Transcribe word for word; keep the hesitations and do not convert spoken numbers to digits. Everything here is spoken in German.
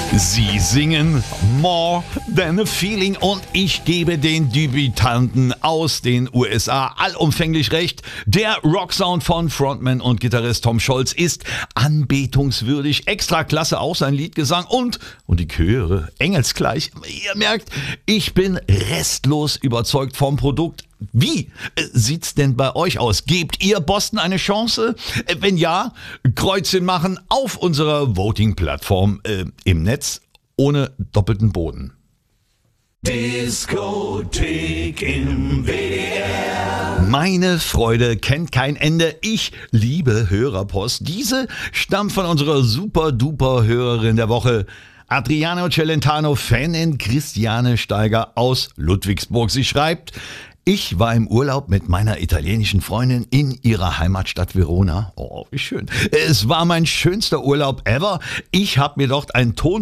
Sie singen More Than a Feeling und ich gebe den Debütanten aus den U S A allumfänglich recht. Der Rocksound von Frontman und Gitarrist Tom Scholz ist anbetungswürdig. Extra klasse auch sein Liedgesang und, und die Chöre engelsgleich. Ihr merkt, ich bin restlos überzeugt vom Produkt. Wie sieht's denn bei euch aus? Gebt ihr Boston eine Chance? Wenn ja, Kreuzchen machen auf unserer Voting-Plattform äh, im Netz ohne doppelten Boden. Diskothek im W D R. Meine Freude kennt kein Ende. Ich liebe Hörerpost. Diese stammt von unserer super-duper-Hörerin der Woche, Adriano Celentano, Fanin Christiane Steiger aus Ludwigsburg. Sie schreibt: Ich war im Urlaub mit meiner italienischen Freundin in ihrer Heimatstadt Verona. Oh, wie schön. Es war mein schönster Urlaub ever. Ich habe mir dort ein Ton